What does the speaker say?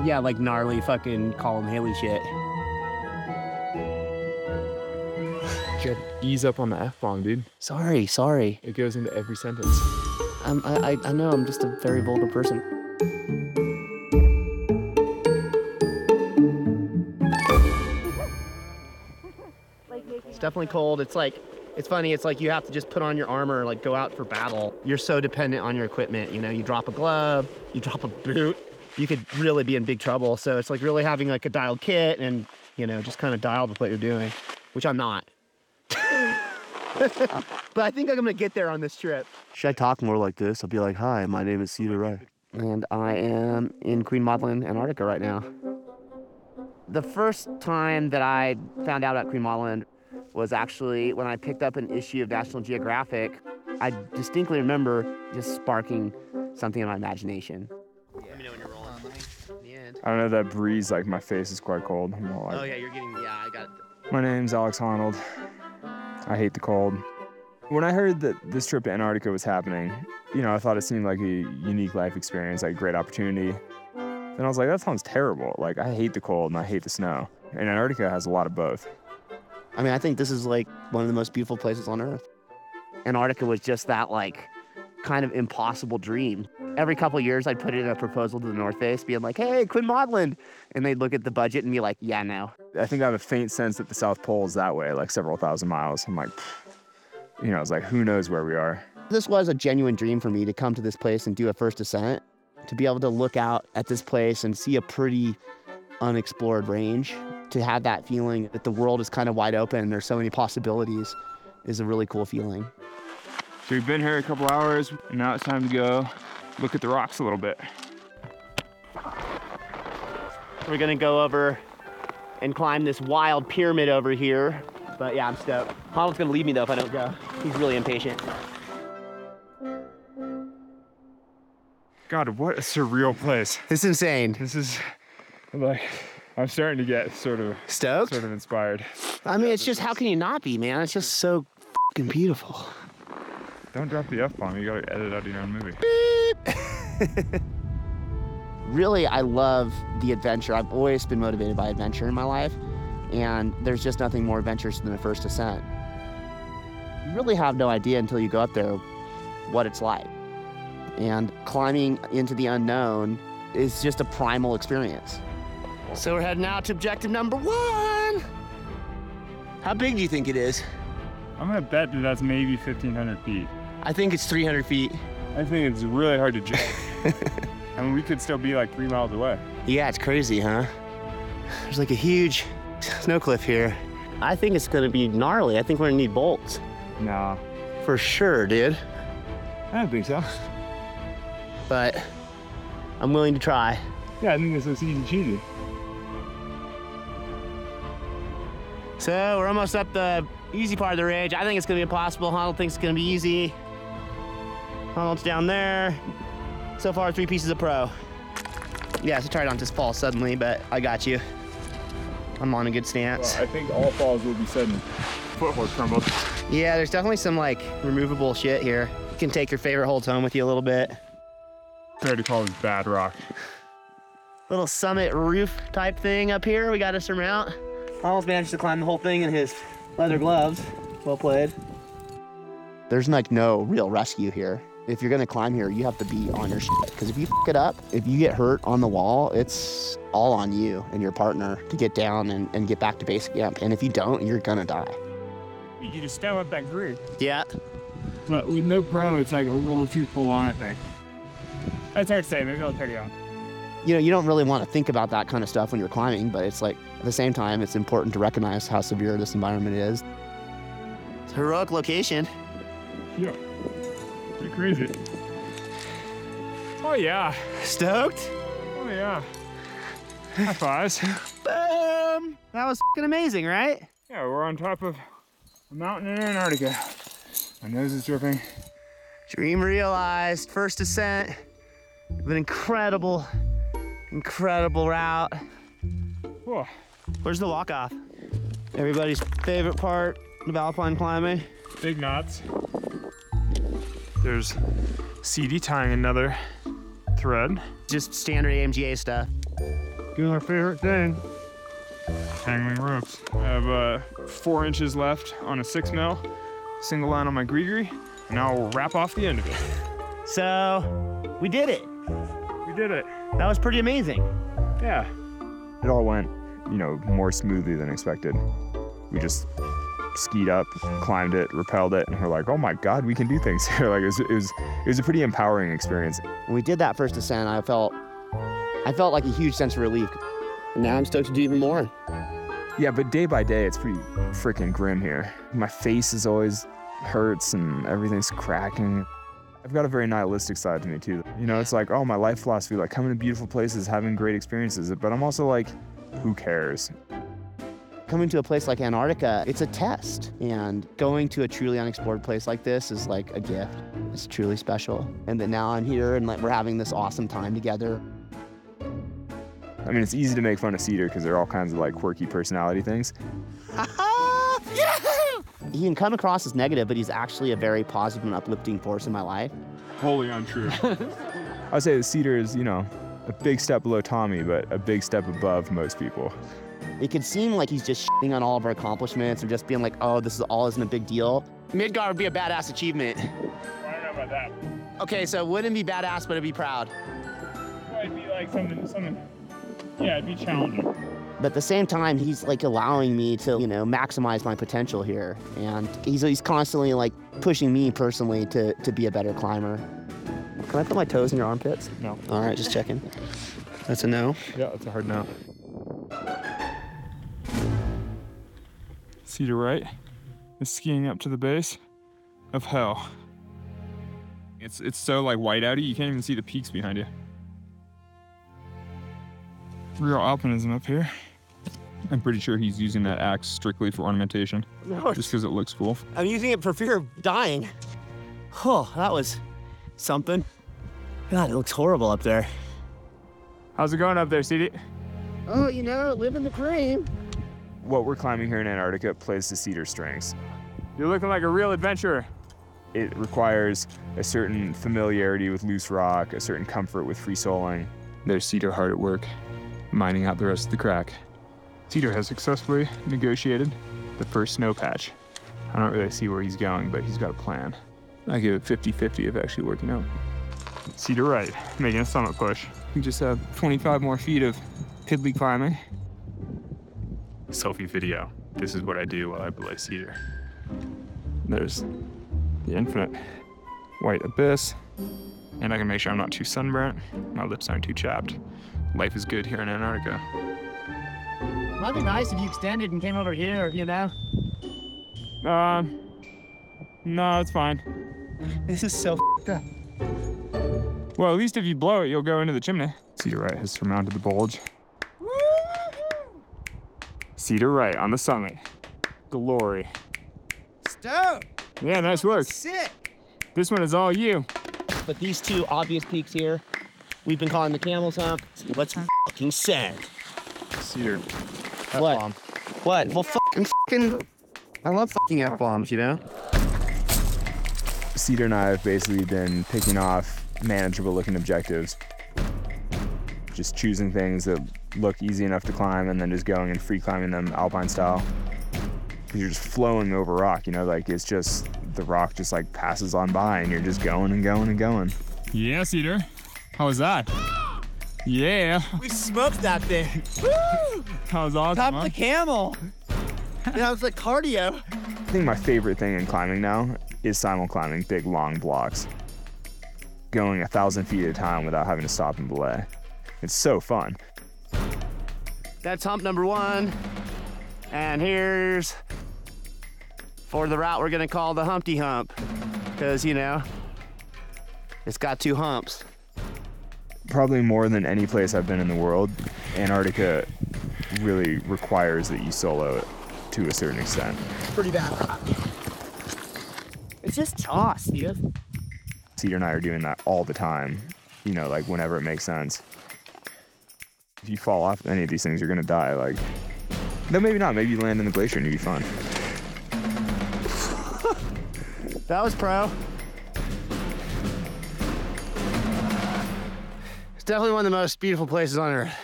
Yeah, like gnarly fucking Colin Haley shit. Ease up on the F-bomb, dude. Sorry. It goes into every sentence. I know, I'm just a very vulgar person. It's definitely cold. It's funny, it's like you have to just put on your armor, like go out for battle. You're so dependent on your equipment, you know, you drop a glove, you drop a boot, you could really be in big trouble. So it's like really having like a dialed kit and, you know, just kind of dialed with what you're doing, which I'm not. But I think I'm gonna get there on this trip. Should I talk more like this? I'll be like, hi, my name is Cedar Wright. And I am in Queen Maud Land, Antarctica right now. The first time that I found out about Queen Maud Land was actually when I picked up an issue of National Geographic. I distinctly remember just sparking something in my imagination. Yeah. Let me know when you're rolling. The end. I don't know, that breeze, like my face is quite cold. Oh yeah, I got it. My name's Alex Honnold. I hate the cold. When I heard that this trip to Antarctica was happening, you know, I thought it seemed like a unique life experience, like a great opportunity. And I was like, that sounds terrible. Like, I hate the cold and I hate the snow. And Antarctica has a lot of both. I mean, I think this is like one of the most beautiful places on Earth. Antarctica was just that like kind of impossible dream. Every couple of years, I'd put in a proposal to the North Face, being like, hey, Queen Maud Land. And they'd look at the budget and be like, yeah, no. I think I have a faint sense that the South Pole is that way, like several thousand miles. I'm like, you know, it's like, who knows where we are? This was a genuine dream for me to come to this place and do a first ascent, to be able to look out at this place and see a pretty unexplored range, to have that feeling that the world is kind of wide open and there's so many possibilities is a really cool feeling. So we've been here a couple hours, and now it's time to go look at the rocks a little bit. We're gonna go over and climb this wild pyramid over here. But yeah, I'm stoked. Honnold's gonna leave me though if I don't go. He's really impatient. God, what a surreal place. It's insane. This is like, I'm starting to get sort of stoked, sort of inspired. I mean, it's just, how can you not be, man? It's just so fucking beautiful. Don't drop the F-bomb. You gotta edit out your own movie. Beep. Really, I love the adventure. I've always been motivated by adventure in my life, and there's just nothing more adventurous than a first ascent. You really have no idea until you go up there what it's like. And climbing into the unknown is just a primal experience. So we're heading out to objective number 1. How big do you think it is? I'm gonna bet that that's maybe 1,500 feet. I think it's 300 feet. I think it's really hard to judge. I mean, we could still be like 3 miles away. Yeah, it's crazy, huh? There's like a huge snow cliff here. I think it's gonna be gnarly. I think we're gonna need bolts. No. For sure, dude. I don't think so. But I'm willing to try. Yeah, I think this looks easy cheesy. So we're almost up the easy part of the ridge. I think it's gonna be impossible. Honnold thinks it's gonna be easy. Honnold's down there. So far, 3 pieces of pro. Yeah, so try not to fall suddenly, but I got you. I'm on a good stance. Well, I think all falls will be sudden. Foothold crumbled. Yeah, there's definitely some like removable shit here. You can take your favorite holds home with you a little bit. Fair to call this bad rock. Little summit roof type thing up here we got to surmount. Almost managed to climb the whole thing in his leather gloves. Well played. There's like no real rescue here. If you're gonna climb here, you have to be on your shit. Because if you f it up, if you get hurt on the wall, it's all on you and your partner to get down and get back to base camp. And if you don't, you're gonna die. You just stand up that grid. Yeah. But with no pro, it's like a little too full on, I think. That's hard to say, maybe I'll check it out. You know, you don't really want to think about that kind of stuff when you're climbing, but it's like, at the same time, it's important to recognize how severe this environment is. It's a heroic location. Yeah. Pretty crazy. Oh yeah. Stoked? Oh yeah. High fives. Boom! That was f***ing amazing, right? Yeah, we're on top of a mountain in Antarctica. My nose is dripping. Dream realized. First ascent of an incredible, incredible route. Whoa. Where's the walk-off? Everybody's favorite part of alpine climbing. Big knots. There's CD tying another thread. Just standard AMGA stuff. Doing our favorite thing. Tangling ropes. I have 4 inches left on a 6 mil, single line on my gree-gree, and now we'll wrap off the end of it. So, we did it. We did it. That was pretty amazing. Yeah. It all went, more smoothly than expected. We just skied up, climbed it, rappelled it, and we're like, oh my God, we can do things here. Like it was a pretty empowering experience. When we did that first descent, I felt like a huge sense of relief. And now I'm stoked to do even more. Yeah, but day by day, it's pretty freaking grim here. My face is always hurts and everything's cracking. I've got a very nihilistic side to me too. It's like, oh, my life philosophy, like coming to beautiful places, having great experiences. But I'm also like, who cares? Coming to a place like Antarctica, it's a test. And going to a truly unexplored place like this is like a gift. It's truly special. And that now I'm here and we're having this awesome time together. I mean, it's easy to make fun of Cedar because there are all kinds of like quirky personality things. He can come across as negative, but he's actually a very positive and uplifting force in my life. Wholly untrue. I'd say that Cedar is, a big step below Tommy, but a big step above most people. It could seem like he's just shitting on all of our accomplishments or just being like, oh, this is all isn't a big deal. Midgard would be a badass achievement. I don't know about that. Okay, so it wouldn't be badass, but it'd be proud. Well, it'd be like something. Yeah, it'd be challenging. But at the same time, he's like allowing me to, maximize my potential here. And he's constantly like pushing me personally to be a better climber. Can I put my toes in your armpits? No. All right, just checking. That's a no. Yeah, that's a hard no. Cedar Right is skiing up to the base of hell. It's so like whiteouty, you can't even see the peaks behind you. Real alpinism up here. I'm pretty sure he's using that axe strictly for ornamentation. No, just because it looks cool. I'm using it for fear of dying. Oh, that was something. God, it looks horrible up there. How's it going up there, CD? Oh, living the dream. What we're climbing here in Antarctica plays to Cedar's strengths. You're looking like a real adventurer. It requires a certain familiarity with loose rock, a certain comfort with free soling. There's Cedar hard at work, mining out the rest of the crack. Cedar has successfully negotiated the first snow patch. I don't really see where he's going, but he's got a plan. I give it 50-50 of actually working out. Cedar Right, making a summit push. We just have 25 more feet of piddly climbing. Selfie video. This is what I do while I belay Cedar. There's the infinite white abyss, and I can make sure I'm not too sunburnt. My lips aren't too chapped. Life is good here in Antarctica. Might be nice if you extended and came over here, No, it's fine. This is so f***ed up. Well, at least if you blow it, you'll go into the chimney. Cedar Right has surmounted the bulge. Cedar Right on the summit. Glory. Stoked. Yeah, nice work. Sick. This one is all you. But these two obvious peaks here, we've been calling the Camel's Hump. Let's fucking send. Cedar. What? F-bomb. What? Well, I love fucking F-bombs, Cedar and I have basically been picking off manageable looking objectives. Just choosing things that look easy enough to climb and then just going and free climbing them alpine style. You're just flowing over rock, it's just, the rock just like passes on by and you're just going and going and going. Yeah, Cedar. How was that? Yeah. We smoked that thing. Woo! That was awesome. Top the camel. That was like cardio. I think my favorite thing in climbing now is simul climbing big long blocks. Going 1,000 feet at a time without having to stop and belay. It's so fun. That's hump number 1. And here's for the route we're gonna call the Humpty Hump. Because, it's got 2 humps. Probably more than any place I've been in the world, Antarctica really requires that you solo it to a certain extent. Pretty bad rock. It's just toss, dude. Cedar and I are doing that all the time, like whenever it makes sense. If you fall off any of these things, you're gonna die. No, maybe not. Maybe you land in the glacier and you'll be fine. That was pro. It's definitely one of the most beautiful places on Earth.